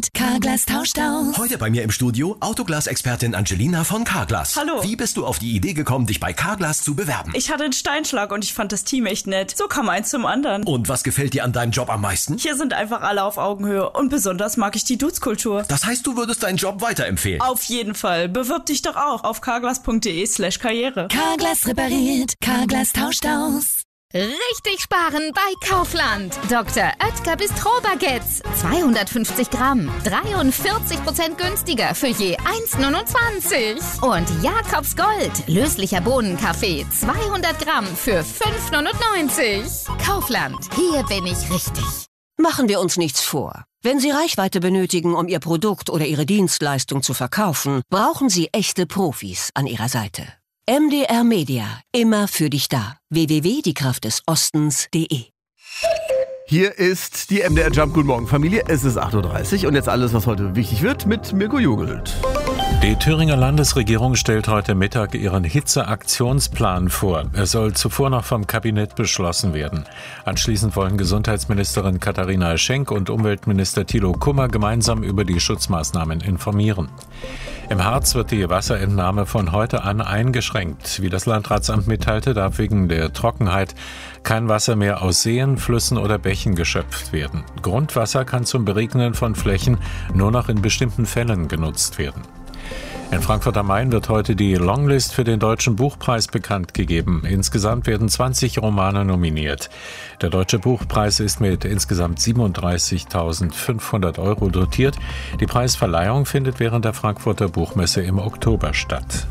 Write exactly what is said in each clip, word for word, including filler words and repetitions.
repariert, Carglass tauscht aus. Heute bei mir im Studio Autoglas-Expertin Angelina von Carglass. Hallo. Wie bist du auf die Idee gekommen, dich bei Carglass zu bewerben? Ich hatte einen Steinschlag und ich fand das Team echt nett. So kam eins zum anderen. Und was gefällt dir an deinem Job am meisten? Hier sind einfach alle auf Augenhöhe und besonders mag ich die Dudes-Kultur. Das heißt, du würdest deinen Job weiterempfehlen? Auf jeden Fall. Bewirb dich doch auch auf carglass.de slash karriere. Carglass repariert, Carglass tauscht aus. Richtig sparen bei Kaufland. Doktor Oetker Bistro-Baguettes. zweihundertfünfzig Gramm. dreiundvierzig Prozent günstiger für je eins Komma neunundzwanzig. Und Jakobs Gold. Löslicher Bohnenkaffee. zweihundert Gramm für fünf Komma neunundneunzig. Kaufland. Hier bin ich richtig. Machen wir uns nichts vor. Wenn Sie Reichweite benötigen, um Ihr Produkt oder Ihre Dienstleistung zu verkaufen, brauchen Sie echte Profis an Ihrer Seite. M D R Media, immer für dich da. w w w punkt die kraft des ostens punkt de. Hier ist die M D R Jump. Guten Morgen, Familie. Es ist acht Uhr dreißig und jetzt alles, was heute wichtig wird, mit Mirko Jugelt. Die Thüringer Landesregierung stellt heute Mittag ihren Hitzeaktionsplan vor. Er soll zuvor noch vom Kabinett beschlossen werden. Anschließend wollen Gesundheitsministerin Katharina Schenk und Umweltminister Thilo Kummer gemeinsam über die Schutzmaßnahmen informieren. Im Harz wird die Wasserentnahme von heute an eingeschränkt. Wie das Landratsamt mitteilte, darf wegen der Trockenheit kein Wasser mehr aus Seen, Flüssen oder Bächen geschöpft werden. Grundwasser kann zum Beregnen von Flächen nur noch in bestimmten Fällen genutzt werden. In Frankfurt am Main wird heute die Longlist für den Deutschen Buchpreis bekannt gegeben. Insgesamt werden zwanzig Romane nominiert. Der Deutsche Buchpreis ist mit insgesamt siebenunddreißigtausendfünfhundert Euro dotiert. Die Preisverleihung findet während der Frankfurter Buchmesse im Oktober statt.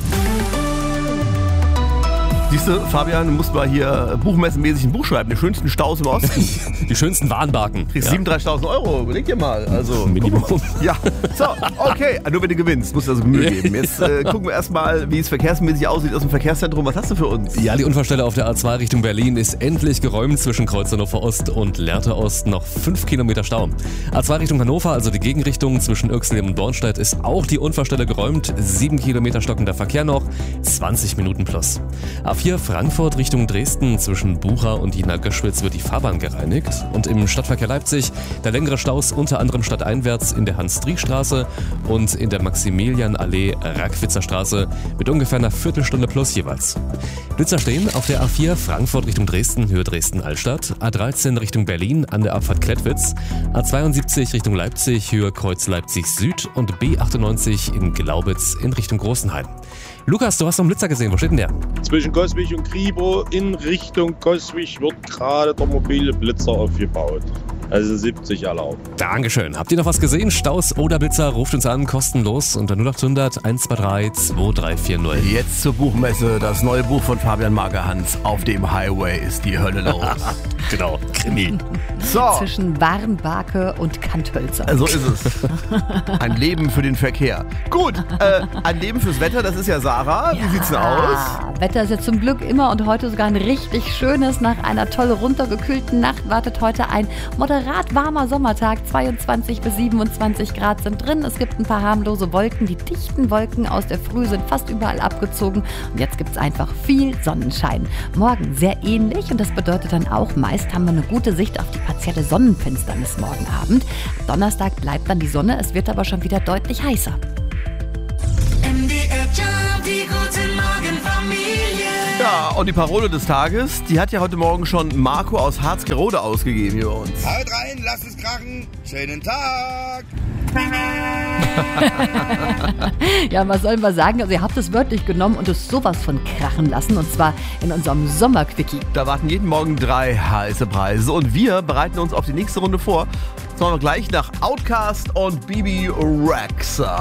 Siehst du, Fabian, du musst mal hier buchmessenmäßig ein Buch schreiben. Die schönsten Staus im Osten. Die schönsten Warnbarken. Kriegst ja. siebenunddreißigtausend Euro, überleg dir mal. Also, Minimum. Ja, so, okay. Nur wenn du gewinnst, musst du also Mühe geben. Jetzt äh, gucken wir erstmal, wie es verkehrsmäßig aussieht aus dem Verkehrszentrum. Was hast du für uns? Ja, die Unfallstelle auf der A zwei Richtung Berlin ist endlich geräumt zwischen Kreuz Hannover Ost und Lehrte Ost. Noch fünf Kilometer Stau. A zwei Richtung Hannover, also die Gegenrichtung zwischen Irxleben und Bornstedt, ist auch die Unfallstelle geräumt. sieben Kilometer stockender Verkehr noch, zwanzig Minuten plus. A vier Frankfurt Richtung Dresden zwischen Bucha und Jena Göschwitz wird die Fahrbahn gereinigt. Und im Stadtverkehr Leipzig der längere Staus unter anderem stadteinwärts in der Hans-Driesch-Straße und in der Maximilian-Allee Rackwitzer Straße mit ungefähr einer Viertelstunde plus jeweils. Blitzer stehen auf der A vier Frankfurt Richtung Dresden, Höhe Dresden-Altstadt, A dreizehn Richtung Berlin an der Abfahrt Klettwitz, A zweiundsiebzig Richtung Leipzig, Höhe Kreuz Leipzig Süd und B achtundneunzig in Glaubitz in Richtung Großenhain. Lukas, du hast noch einen Blitzer gesehen. Wo steht denn der? Zwischen Coswig und Kribo in Richtung Coswig wird gerade der mobile Blitzer aufgebaut. Also siebzig erlaubt. Dankeschön. Habt ihr noch was gesehen? Staus oder Blitzer? Ruft uns an, kostenlos unter null acht hundert eins zwei drei zwei drei vier null. Jetzt zur Buchmesse. Das neue Buch von Fabian Magerhans. Auf dem Highway ist die Hölle los. Genau, Krimi. So. Zwischen Warnbarke und Kanthölzer. So ist es. Ein Leben für den Verkehr. Gut, äh, ein Leben fürs Wetter, das ist ja Sarah. Wie ja, sieht's denn aus? Wetter ist ja zum Glück immer und heute sogar ein richtig schönes. Nach einer toll runtergekühlten Nacht wartet heute ein moderat warmer Sommertag. zweiundzwanzig bis siebenundzwanzig Grad sind drin. Es gibt ein paar harmlose Wolken. Die dichten Wolken aus der Früh sind fast überall abgezogen. Und jetzt gibt es einfach viel Sonnenschein. Morgen sehr ähnlich und das bedeutet dann auch, meist haben wir eine gute Sicht auf die partielle Sonnenfinsternis morgen Abend. Donnerstag bleibt dann die Sonne, es wird aber schon wieder deutlich heißer. M D R Jump, die gute Morgenfamilie. Ja, und die Parole des Tages, die hat ja heute Morgen schon Marco aus Harzgerode ausgegeben hier bei uns. Halt rein, lass es krachen. Schönen Tag. Ja, was sollen wir sagen? Also ihr habt es wörtlich genommen und es sowas von krachen lassen. Und zwar in unserem Sommerquickie. Da warten jeden Morgen drei heiße Preise. Und wir bereiten uns auf die nächste Runde vor. Jetzt machen wir gleich nach Outkast und Bibi Rexha.